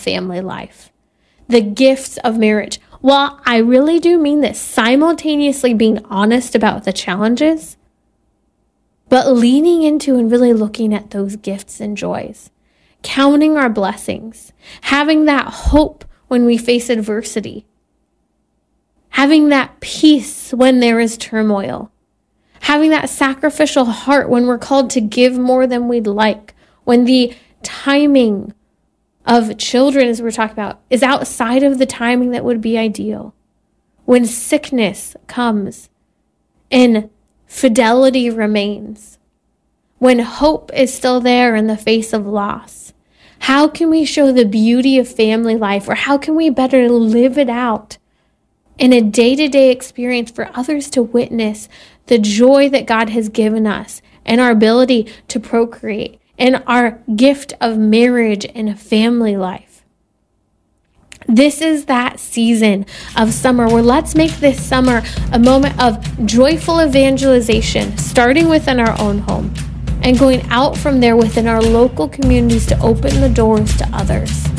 family life, the gifts of marriage. Well, I really do mean this, simultaneously being honest about the challenges, but leaning into and really looking at those gifts and joys, counting our blessings, having that hope when we face adversity, having that peace when there is turmoil, having that sacrificial heart when we're called to give more than we'd like, when the timing of children, as we're talking about, is outside of the timing that would be ideal, when sickness comes and fidelity remains, when hope is still there in the face of loss. How can we show the beauty of family life, or how can we better live it out in a day-to-day experience for others to witness the joy that God has given us and our ability to procreate and our gift of marriage and a family life? This is that season of summer where let's make this summer a moment of joyful evangelization, starting within our own home and going out from there within our local communities to open the doors to others.